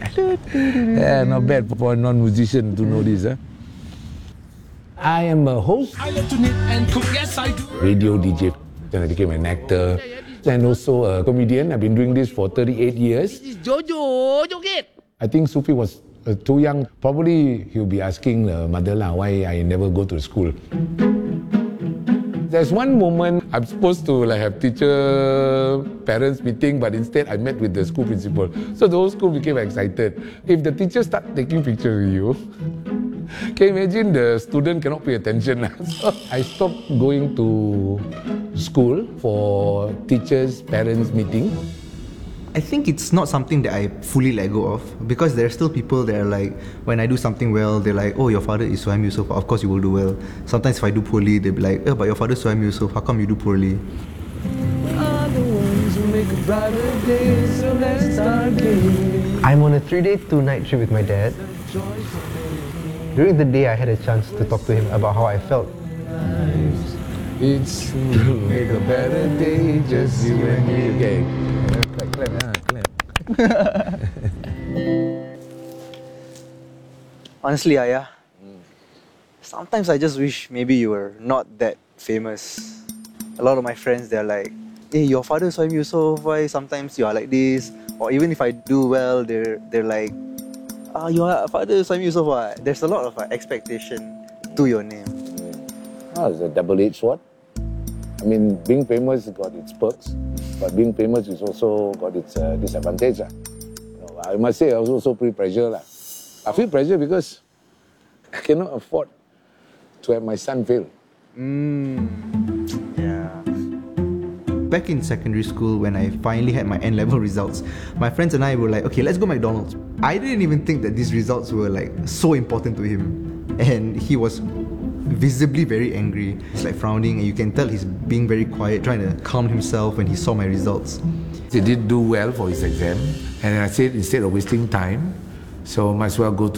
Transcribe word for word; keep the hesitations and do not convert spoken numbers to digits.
Yeah, not bad for a non-musician to know this. Huh? I am a host. I love to knit and cook, yes I do. Radio D J. Then I became an actor. And also a comedian. I've been doing this for thirty-eight years. This is Jojo, Joget. I think Sufi was uh, too young. Probably he'll be asking the mother lah why I never go to school. There's one moment I'm supposed to like have teacher parents meeting, but instead I met with the school principal. So the whole school became excited. If the teacher start taking pictures with you, can you imagine the student cannot pay attention? So I stopped going to school for teachers parents meeting. I think it's not something that I fully let go of, because there are still people that are like, when I do something well, they're like, oh, your father is Suhaimi Yusof, of course you will do well. Sometimes if I do poorly, they'll be like, oh, but your father is Suhaimi Yusof, how come you do poorly? I'm on a three-day, two-night trip with my dad. During the day, I had a chance to talk to him about how I felt. It's make a better day, just you and me. Okay. Clap, clap, ah, clap. Honestly, Ayah, sometimes I just wish maybe you were not that famous. A lot of my friends, they're like, hey, your father is Suhaimi Yusof, why sometimes you are like this? Or even if I do well, they're they're like, ah, oh, your father is Suhaimi Yusof, what? There's a lot of uh, expectation to your name. Oh, it's a double-edged sword. I mean, being famous got its perks, but being famous is also got its uh, disadvantage. Uh. You know, I must say I was also pretty pressure. Uh. I feel pressure because I cannot afford to have my son fail. Mm. Yeah. Back in secondary school, when I finally had my N-level results, my friends and I were like, okay, let's go McDonald's. I didn't even think that these results were like so important to him. And he was visibly very angry. He's like frowning, and you can tell he's being very quiet, trying to calm himself when he saw my results. He did do well for his exam, and I said instead of wasting time, so might as well go to